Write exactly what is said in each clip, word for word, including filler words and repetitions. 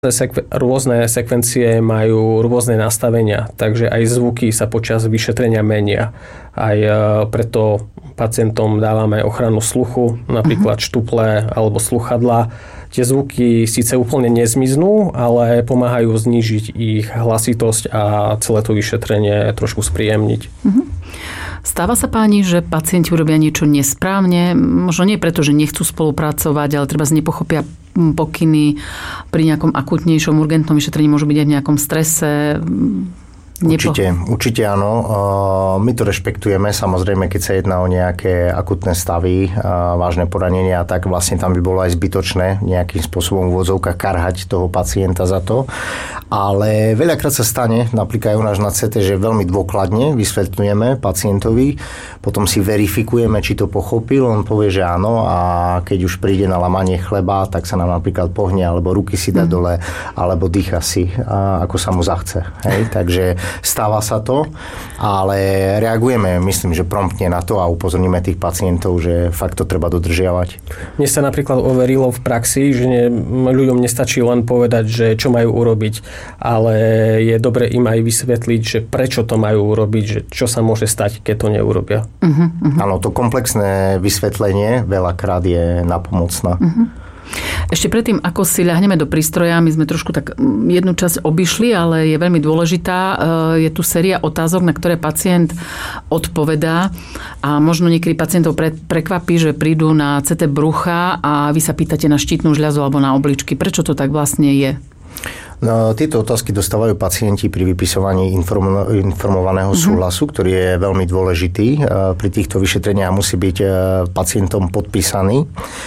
Sekve, rôzne sekvencie majú rôzne nastavenia, takže aj zvuky sa počas vyšetrenia menia. Aj preto pacientom dávame ochranu sluchu, napríklad štuple alebo sluchadlá. Tie zvuky síce úplne nezmiznú, ale pomáhajú znížiť ich hlasitosť a celé to vyšetrenie trošku spríjemniť. Uh-huh. Stáva sa páni, že pacienti urobia niečo nesprávne, možno nie preto, že nechcú spolupracovať, ale treba nepochopia pokyny pri nejakom akútnejšom urgentnom vyšetrení, môžu byť aj v nejakom strese. Nepo... Určite, určite áno. My to rešpektujeme, samozrejme, keď sa jedná o nejaké akutné stavy, vážne poranenia, tak vlastne tam by bolo aj zbytočné nejakým spôsobom v úvodzovkách karhať toho pacienta za to. Ale veľakrát sa stane, napríklad aj u nás na cé té, že veľmi dôkladne vysvetľujeme pacientovi, potom si verifikujeme, či to pochopil, on povie, že áno a keď už príde na lamanie chleba, tak sa nám napríklad pohne, alebo ruky si dá mm. dole, alebo dýcha si, ako sa mu zachce. Hej? Takže stáva sa to, ale reagujeme, myslím, že promptne na to a upozorníme tých pacientov, že fakt to treba dodržiavať. Mne sa napríklad overilo v praxi, že ne, ľuďom nestačí len povedať, že čo majú urobiť, ale je dobre im aj vysvetliť, že prečo to majú urobiť, že čo sa môže stať, keď to neurobia. Uh-huh, uh-huh. Áno, to komplexné vysvetlenie veľakrát je napomocné. Uh-huh. Ešte predtým, ako si ľahneme do prístroja, my sme trošku tak jednu časť obišli, ale je veľmi dôležitá. Je tu séria otázok, na ktoré pacient odpovedá a možno niekedy pacientov pre, prekvapí, že prídu na cé té brucha a vy sa pýtate na štítnu žľazu alebo na obličky. Prečo to tak vlastne je? No, tieto otázky dostávajú pacienti pri vypisovaní inform- informovaného mm-hmm. súhlasu, ktorý je veľmi dôležitý. Pri týchto vyšetreniach musí byť pacientom podpísaný.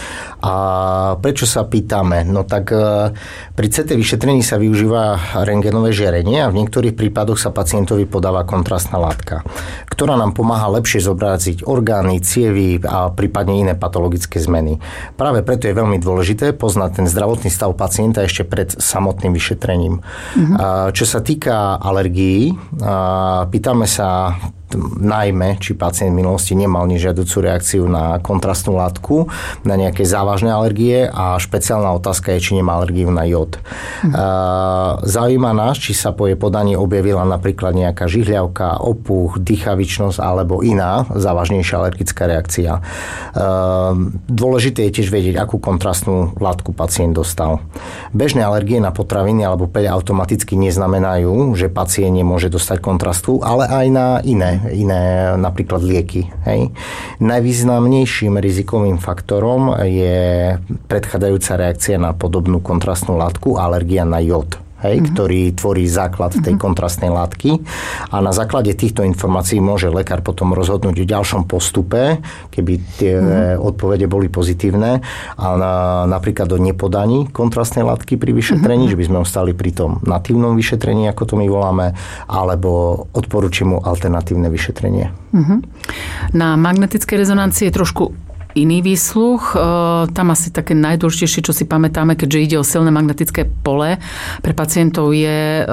A prečo sa pýtame? No tak pri cé té vyšetrení sa využíva rentgenové žiarenie a v niektorých prípadoch sa pacientovi podáva kontrastná látka, ktorá nám pomáha lepšie zobraziť orgány, cievy a prípadne iné patologické zmeny. Práve preto je veľmi dôležité poznať ten zdravotný stav pacienta ešte pred samotným vyšetrením. Mm-hmm. Čo sa týka alergií, pýtame sa najmä, či pacient v minulosti nemal nežiaducú reakciu na kontrastnú látku, na nejaké závažné alergie a špeciálna otázka je, či nemá alergiu na jód. Hm. Zaujíma nás, či sa po jej podaní objavila napríklad nejaká žihľavka, opuch, dýchavičnosť alebo iná závažnejšia alergická reakcia. Dôležité je tiež vedieť, akú kontrastnú látku pacient dostal. Bežné alergie na potraviny alebo peľ automaticky neznamenajú, že pacient nemôže dostať kontrastu, ale aj na iné iné napríklad lieky. Hej. Najvýznamnejším rizikovým faktorom je predchádzajúca reakcia na podobnú kontrastnú látku, alergia na jód. Hej, mm-hmm. ktorý tvorí základ tej kontrastnej látky a na základe týchto informácií môže lekár potom rozhodnúť o ďalšom postupe, keby tie mm-hmm. odpovede boli pozitívne a na, napríklad o nepodaní kontrastnej látky pri vyšetrení, mm-hmm. že by sme ostali pri tom natívnom vyšetrení, ako to my voláme, alebo odporúčim mu alternatívne vyšetrenie. Mm-hmm. Na magnetickej rezonancii je trošku iný výsluch. Tam asi také najdôležitejšie, čo si pamätáme, keďže ide o silné magnetické pole, pre pacientov je,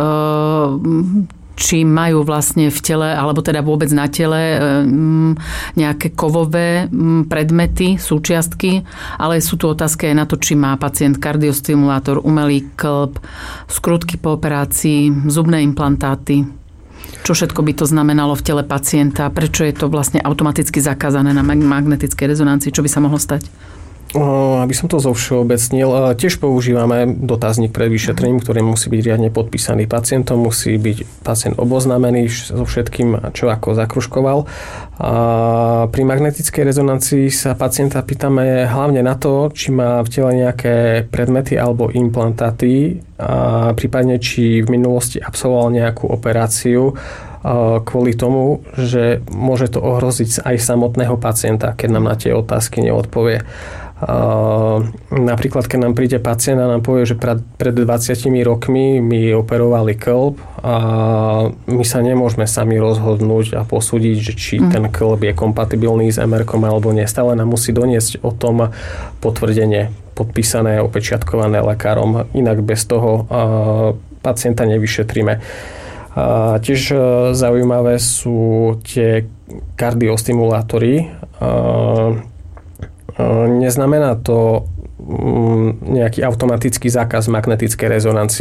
či majú vlastne v tele, alebo teda vôbec na tele nejaké kovové predmety, súčiastky, ale sú tu otázky aj na to, či má pacient kardiostimulátor, umelý kĺb, skrutky po operácii, zubné implantáty. Čo všetko by to znamenalo v tele pacienta? Prečo je to vlastne automaticky zakázané na magnetickej rezonancii? Čo by sa mohlo stať? Aby som to zovšeobecnil, tiež používame dotazník pred vyšetrením, ktorý musí byť riadne podpísaný pacientom, musí byť pacient oboznámený so všetkým, čo ako zakružkoval. A pri magnetickej rezonancii sa pacienta pýtame hlavne na to, či má v tele nejaké predmety alebo implantáty, a prípadne či v minulosti absolvoval nejakú operáciu kvôli tomu, že môže to ohroziť aj samotného pacienta, keď nám na tie otázky neodpovie. Uh, napríklad, keď nám príde pacient a nám povie, že pred, pred dvadsiatimi rokmi mi operovali kĺb a my sa nemôžeme sami rozhodnúť a posúdiť, že či mm. ten kĺb je kompatibilný s em er kom alebo nie. Stále nám musí doniesť o tom potvrdenie podpísané, opečiatkované lekárom. Inak bez toho uh, pacienta nevyšetríme. Uh, tiež uh, zaujímavé sú tie kardiostimulátory. Uh, Neznamená to nejaký automatický zákaz magnetickej rezonancie.